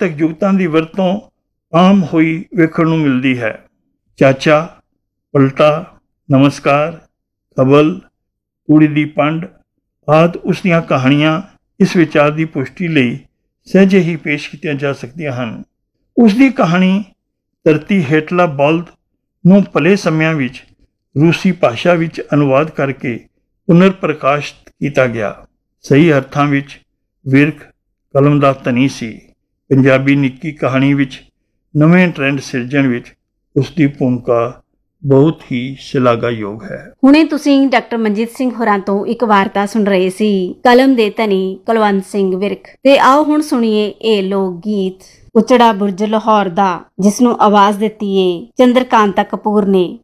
ਵਾਰਤਕ ਜੁਗਤਾਂ ਦੀ ਵਰਤੋਂ ਆਮ ਹੋਈ ਵੇਖਣ ਨੂੰ ਮਿਲਦੀ ਹੈ। ਚਾਚਾ, ਪਲਟਾ, ਨਮਸਕਾਰ, ਕਬਲ, ਤੂੜੀ ਦੀ ਪੰਡ ਆਦਿ ਉਸ ਦੀਆਂ ਕਹਾਣੀਆਂ ਇਸ ਵਿਚਾਰ ਦੀ ਪੁਸ਼ਟੀ ਲਈ ਸਹਿਜੇ ਹੀ ਪੇਸ਼ ਕੀਤੀਆਂ ਜਾ ਸਕਦੀਆਂ ਹਨ। ਉਸ ਦੀ ਕਹਾਣੀ ਧਰਤੀ ਹੇਠਲਾ ਬਲਦ ਨੂੰ ਭਲੇ ਸਮਿਆਂ ਵਿੱਚ ਰੂਸੀ ਭਾਸ਼ਾ ਵਿੱਚ ਅਨੁਵਾਦ ਕਰਕੇ ਪੁਨਰ ਪ੍ਰਕਾਸ਼ਿਤ ਕੀਤਾ ਗਿਆ। ਸਹੀ ਅਰਥਾਂ ਵਿੱਚ ਵਿਰਕ ਕਲਮ ਦਾ ਧਨੀ ਸੀ। ਪੰਜਾਬੀ ਨਿੱਕੀ ਕਹਾਣੀ ਵਿੱਚ ਨਵੇਂ ਟ੍ਰੈਂਡ ਸਿਰਜਣ ਵਿੱਚ ਉਸ ਦੀ ਭੂਮਿਕਾ ਬਹੁਤ ਹੀ ਸ਼ਲਾਘਾਯੋਗ ਹੈ। ਹੁਣੇ ਤੁਸੀਂ ਡਾਕਟਰ ਮਨਜੀਤ ਸਿੰਘ ਹੋਰਾਂ ਤੋਂ ਇੱਕ ਵਾਰਤਾ ਸੁਣ ਰਹੇ ਸੀ, ਕਲਮ ਦੇ ਧਨੀ ਕੁਲਵੰਤ ਸਿੰਘ ਵਿਰਕ। ਤੇ ਆਓ ਹੁਣ ਸੁਣੀਏ ਇਹ ਲੋਕ ਗੀਤ ਉਚੜਾ ਬੁਰਜ ਲਾਹੌਰ ਦਾ, ਜਿਸ ਨੂੰ ਆਵਾਜ਼ ਦਿੱਤੀ ਏ ਚੰਦਰਕਾਂਤਾ ਕਪੂਰ ਨੇ।